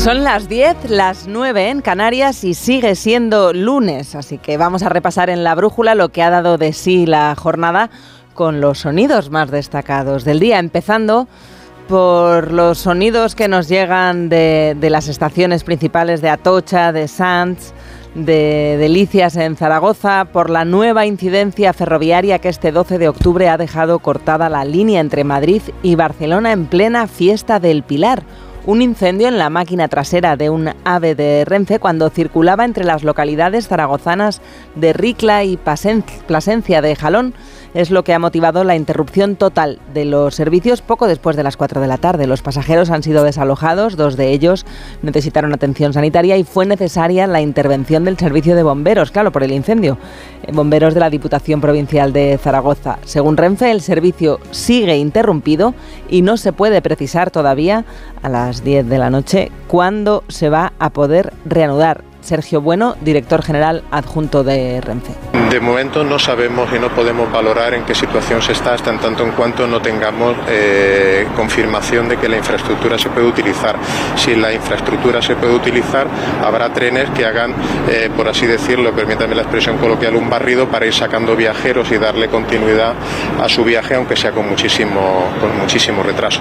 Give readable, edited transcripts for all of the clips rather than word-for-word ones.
Son las 10, las 9 en Canarias y sigue siendo lunes, así que vamos a repasar en la brújula lo que ha dado de sí la jornada con los sonidos más destacados del día, empezando por los sonidos que nos llegan de las estaciones principales de Atocha, de Sants, de Delicias en Zaragoza, por la nueva incidencia ferroviaria que este 12 de octubre ha dejado cortada la línea entre Madrid y Barcelona en plena Fiesta del Pilar. Un incendio en la máquina trasera de un AVE de Renfe cuando circulaba entre las localidades zaragozanas de Ricla y Plasencia de Jalón es lo que ha motivado la interrupción total de los servicios poco después de las 4 de la tarde. Los pasajeros han sido desalojados, 2 de ellos necesitaron atención sanitaria y fue necesaria la intervención del servicio de bomberos, claro, por el incendio. Bomberos de la Diputación Provincial de Zaragoza. Según Renfe, el servicio sigue interrumpido y no se puede precisar todavía a las 10 de la noche cuándo se va a poder reanudar. Sergio Bueno, director general adjunto de Renfe. De momento no sabemos y no podemos valorar en qué situación se está hasta en tanto en cuanto no tengamos confirmación de que la infraestructura se puede utilizar. Si la infraestructura se puede utilizar, habrá trenes que hagan, por así decirlo, permítame la expresión coloquial, un barrido para ir sacando viajeros y darle continuidad a su viaje, aunque sea con muchísimo retraso.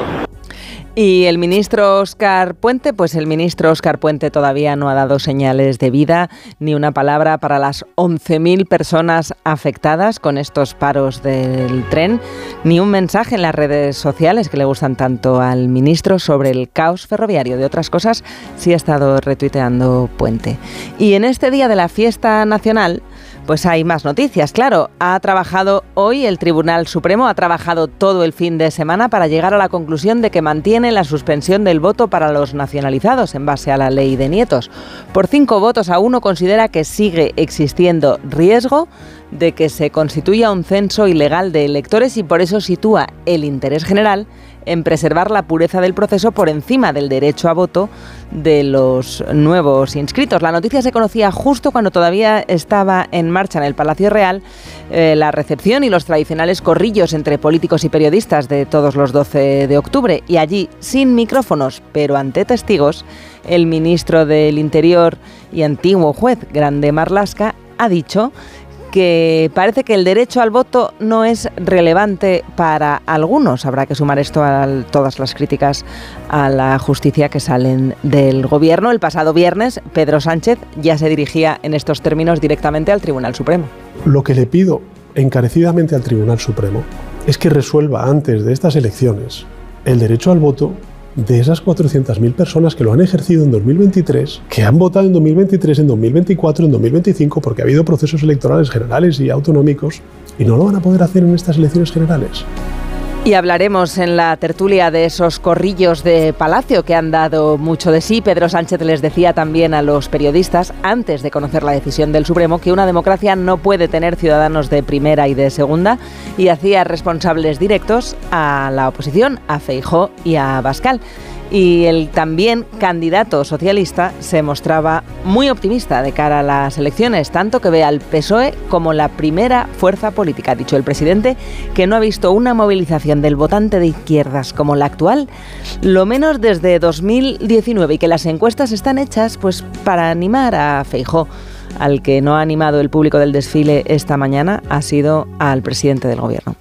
Y el ministro Óscar Puente, pues el ministro Óscar Puente todavía no ha dado señales de vida ni una palabra para las 11.000 personas afectadas con estos paros del tren, ni un mensaje en las redes sociales que le gustan tanto al ministro sobre el caos ferroviario. De otras cosas, sí ha estado retuiteando Puente. Y en este día de la fiesta nacional, pues hay más noticias, claro. Ha trabajado hoy el Tribunal Supremo, ha trabajado todo el fin de semana para llegar a la conclusión de que mantiene la suspensión del voto para los nacionalizados en base a la ley de nietos. Por 5 votos a 1 considera que sigue existiendo riesgo de que se constituya un censo ilegal de electores y por eso sitúa el interés general en preservar la pureza del proceso por encima del derecho a voto de los nuevos inscritos. La noticia se conocía justo cuando todavía estaba en marcha en el Palacio Real la recepción y los tradicionales corrillos entre políticos y periodistas de todos los 12 de octubre. Y allí, sin micrófonos, pero ante testigos, el ministro del Interior y antiguo juez, Grande Marlaska, ha dicho que parece que el derecho al voto no es relevante para algunos. Habrá que sumar esto a todas las críticas a la justicia que salen del gobierno. El pasado viernes, Pedro Sánchez ya se dirigía en estos términos directamente al Tribunal Supremo. Lo que le pido encarecidamente al Tribunal Supremo es que resuelva antes de estas elecciones el derecho al voto de esas 400.000 personas que lo han ejercido en 2023, que han votado en 2023, en 2024, en 2025, porque ha habido procesos electorales generales y autonómicos, y no lo van a poder hacer en estas elecciones generales. Y hablaremos en la tertulia de esos corrillos de Palacio que han dado mucho de sí. Pedro Sánchez les decía también a los periodistas, antes de conocer la decisión del Supremo, que una democracia no puede tener ciudadanos de primera y de segunda, y hacía responsables directos a la oposición, a Feijóo y a Abascal. Y el también candidato socialista se mostraba muy optimista de cara a las elecciones, tanto que ve al PSOE como la primera fuerza política. Ha dicho el presidente que no ha visto una movilización del votante de izquierdas como la actual, lo menos desde 2019, y que las encuestas están hechas pues para animar a Feijóo. Al que no ha animado el público del desfile esta mañana ha sido al presidente del gobierno.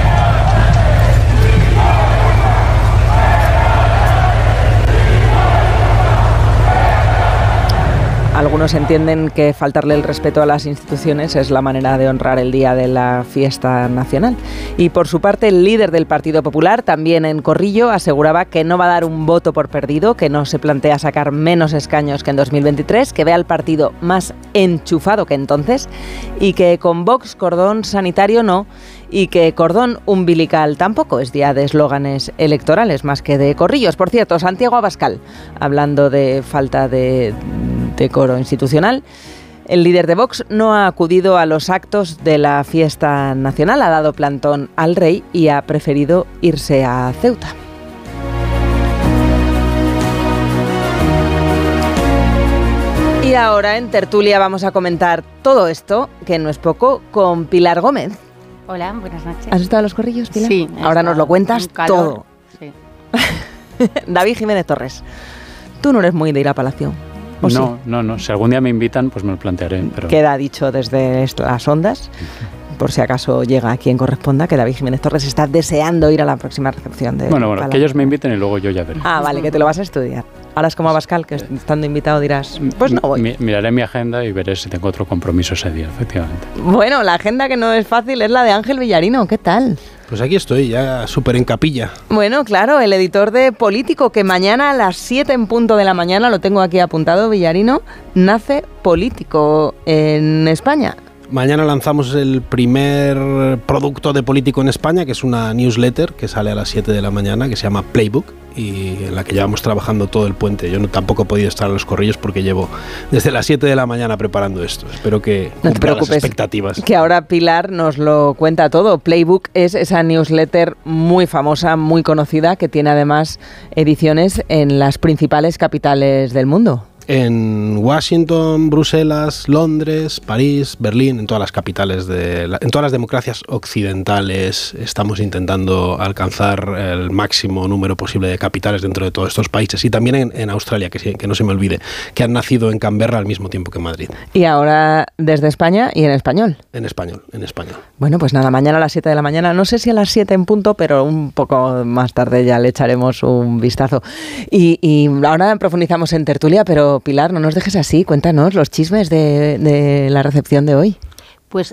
Algunos entienden que faltarle el respeto a las instituciones es la manera de honrar el día de la fiesta nacional. Y por su parte, el líder del Partido Popular, también en corrillo, aseguraba que no va a dar un voto por perdido, que no se plantea sacar menos escaños que en 2023, que ve al partido más enchufado que entonces y que con Vox cordón sanitario no, y que cordón umbilical tampoco. Es día de eslóganes electorales más que de corrillos. Por cierto, Santiago Abascal, hablando de falta de decoro institucional, el líder de Vox no ha acudido a los actos de la fiesta nacional, ha dado plantón al rey y ha preferido irse a Ceuta. Y ahora en tertulia vamos a comentar todo esto, que no es poco, con Pilar Gómez. Hola, buenas noches. ¿Has estado a los corrillos, Pilar? Sí. Ahora nos lo cuentas todo. Sí. David Jiménez Torres. Tú no eres muy de ir a Palacio. No, sí? no. Si algún día me invitan, pues me lo plantearé. Pero... Queda dicho desde las ondas, por si acaso llega a quien corresponda, que David Jiménez Torres está deseando ir a la próxima recepción de Bueno, Palacio. que ellos me inviten y luego yo ya veré. Ah, vale, que te lo vas a estudiar. Ahora es como Abascal, que estando invitado dirás, pues no voy. Miraré mi agenda y veré si tengo otro compromiso ese día, efectivamente. Bueno, la agenda que no es fácil es la de Ángel Villarino. ¿Qué tal? Pues aquí estoy, ya súper en capilla. Bueno, claro, el editor de Político, que mañana a las 7 en punto de la mañana, lo tengo aquí apuntado, Villarino, nace Político en España. Mañana lanzamos el primer producto de Político en España, que es una newsletter que sale a las 7 de la mañana, que se llama Playbook, y en la que llevamos trabajando todo el puente. Yo tampoco he podido estar a los corrillos porque llevo desde las 7 de la mañana preparando esto. Espero que no te preocupes, las expectativas. Que ahora Pilar nos lo cuenta todo. Playbook es esa newsletter muy famosa, muy conocida, que tiene además ediciones en las principales capitales del mundo. En Washington, Bruselas, Londres, París, Berlín, en todas las capitales, en todas las democracias occidentales estamos intentando alcanzar el máximo número posible de capitales dentro de todos estos países. Y también en Australia, que no se me olvide, que han nacido en Canberra al mismo tiempo que en Madrid. Y ahora desde España y en español. En español. Bueno, pues nada, mañana a las 7 de la mañana, no sé si a las 7 en punto, pero un poco más tarde ya le echaremos un vistazo. Y ahora profundizamos en tertulia, pero Pilar, no nos dejes así, cuéntanos los chismes de la recepción de hoy. Pues